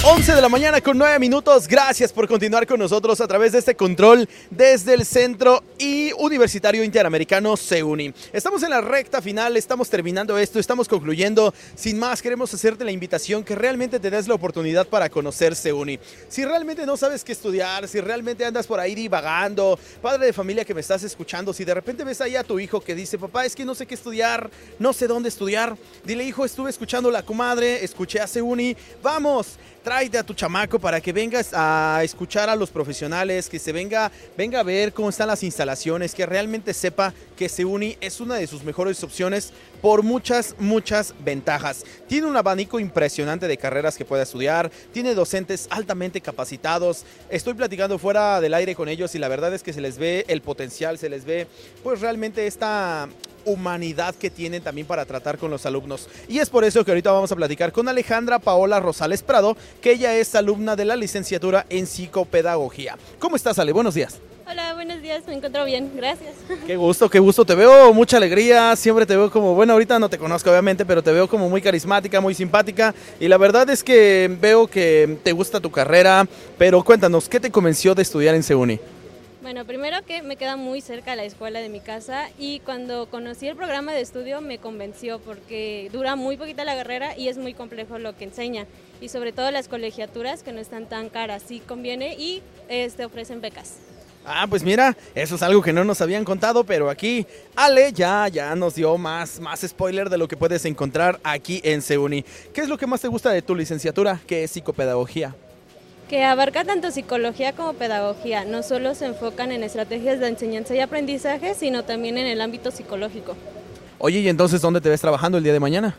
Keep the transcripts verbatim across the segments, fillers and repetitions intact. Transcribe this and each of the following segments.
once de la mañana con nueve minutos. Gracias por continuar con nosotros a través de este control desde el Centro y Universitario Interamericano CEUNI. Estamos en la recta final, estamos terminando esto, estamos concluyendo. Sin más, queremos hacerte la invitación que realmente te des la oportunidad para conocer CEUNI. Si realmente no sabes qué estudiar, si realmente andas por ahí divagando, padre de familia que me estás escuchando, si de repente ves ahí a tu hijo que dice, papá, es que no sé qué estudiar, no sé dónde estudiar, dile, hijo, estuve escuchando La Comadre, escuché a CEUNI, vamos. Tráete a tu chamaco para que vengas a escuchar a los profesionales, que se venga, venga a ver cómo están las instalaciones, que realmente sepa que CEUNI es una de sus mejores opciones por muchas, muchas ventajas. Tiene un abanico impresionante de carreras que puede estudiar, tiene docentes altamente capacitados. Estoy platicando fuera del aire con ellos y la verdad es que se les ve el potencial, se les ve pues realmente esta humanidad que tienen también para tratar con los alumnos. Y es por eso que ahorita vamos a platicar con Alejandra Paola Rosales Prado, que ella es alumna de la licenciatura en psicopedagogía. ¿Cómo estás, Ale? Buenos días. Hola, buenos días, me encuentro bien, gracias. Qué gusto, qué gusto, te veo mucha alegría, siempre te veo como, bueno, ahorita no te conozco obviamente, pero te veo como muy carismática, muy simpática, y la verdad es que veo que te gusta tu carrera, pero cuéntanos, ¿qué te convenció de estudiar en CEUNI? Bueno, primero que me queda muy cerca la escuela de mi casa y cuando conocí el programa de estudio me convenció porque dura muy poquita la carrera y es muy complejo lo que enseña y sobre todo las colegiaturas que no están tan caras, sí conviene y este, ofrecen becas. Ah, pues mira, eso es algo que no nos habían contado, pero aquí Ale ya, ya nos dio más, más spoiler de lo que puedes encontrar aquí en CEUNI. ¿Qué es lo que más te gusta de tu licenciatura, que es psicopedagogía? Que abarca tanto psicología como pedagogía, no solo se enfocan en estrategias de enseñanza y aprendizaje, sino también en el ámbito psicológico. Oye, ¿y entonces dónde te ves trabajando el día de mañana?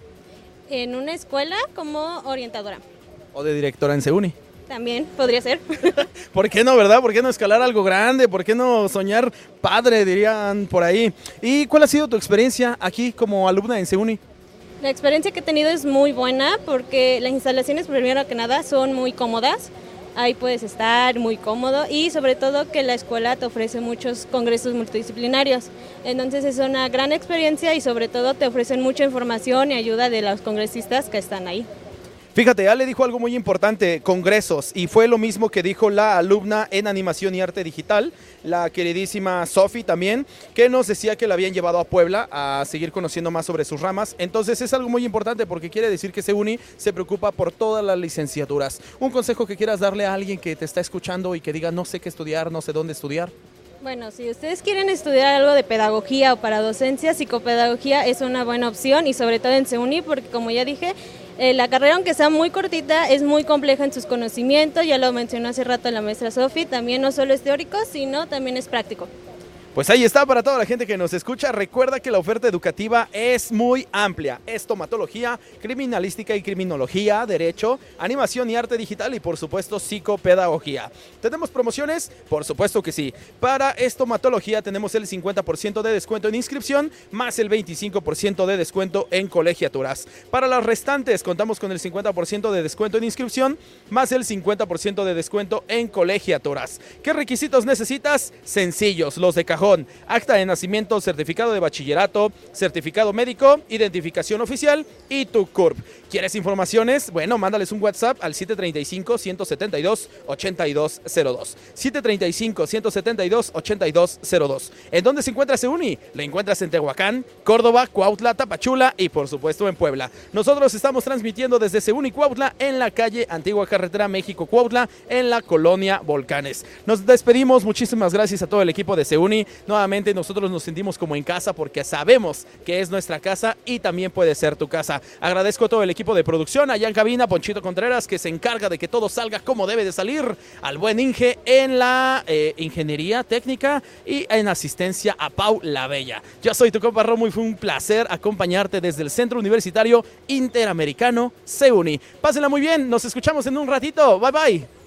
En una escuela como orientadora. ¿O de directora en CEUNI? También podría ser. ¿Por qué no, verdad? ¿Por qué no escalar algo grande? ¿Por qué no soñar padre, dirían por ahí? ¿Y cuál ha sido tu experiencia aquí como alumna en CEUNI? La experiencia que he tenido es muy buena porque las instalaciones, primero que nada, son muy cómodas. Ahí puedes estar muy cómodo y sobre todo que la escuela te ofrece muchos congresos multidisciplinarios. Entonces es una gran experiencia y sobre todo te ofrecen mucha información y ayuda de los congresistas que están ahí. Fíjate, Ale dijo algo muy importante, congresos, y fue lo mismo que dijo la alumna en animación y arte digital, la queridísima Sofi también, que nos decía que la habían llevado a Puebla a seguir conociendo más sobre sus ramas. Entonces es algo muy importante porque quiere decir que CEUNI se preocupa por todas las licenciaturas. Un consejo que quieras darle a alguien que te está escuchando y que diga no sé qué estudiar, no sé dónde estudiar. Bueno, si ustedes quieren estudiar algo de pedagogía o para docencia, psicopedagogía es una buena opción y sobre todo en CEUNI porque como ya dije, Eh, la carrera, aunque sea muy cortita, es muy compleja en sus conocimientos, ya lo mencionó hace rato la maestra Sofi, también no solo es teórico, sino también es práctico. Pues ahí está para toda la gente que nos escucha. Recuerda que la oferta educativa es muy amplia. Estomatología, criminalística y criminología, derecho, animación y arte digital y por supuesto psicopedagogía. ¿Tenemos promociones? Por supuesto que sí. Para estomatología tenemos el cincuenta por ciento de descuento en inscripción más el veinticinco por ciento de descuento en colegiaturas. Para las restantes contamos con el cincuenta por ciento de descuento en inscripción más el cincuenta por ciento de descuento en colegiaturas. ¿Qué requisitos necesitas? Sencillos, los de cajón. Acta de nacimiento, certificado de bachillerato, certificado médico, identificación oficial y tu C U R P. ¿Quieres informaciones? Bueno, mándales un WhatsApp al siete treinta y cinco, ciento setenta y dos, ochenta y dos cero dos. siete treinta y cinco, ciento setenta y dos, ochenta y dos cero dos. ¿En dónde se encuentra CEUNI? La encuentras en Tehuacán, Córdoba, Cuautla, Tapachula y por supuesto en Puebla. Nosotros estamos transmitiendo desde CEUNI Cuautla en la calle Antigua Carretera México-Cuautla en la colonia Volcanes. Nos despedimos, muchísimas gracias a todo el equipo de CEUNI. Nuevamente nosotros nos sentimos como en casa porque sabemos que es nuestra casa y también puede ser tu casa. Agradezco a todo el equipo de producción, allá en cabina, Ponchito Contreras, que se encarga de que todo salga como debe de salir, al buen Inge en la eh, ingeniería técnica y en asistencia a Pau la Bella. Yo soy tu compa Romo y fue un placer acompañarte desde el Centro Universitario Interamericano CEUNI. Pásenla muy bien, nos escuchamos en un ratito, bye bye.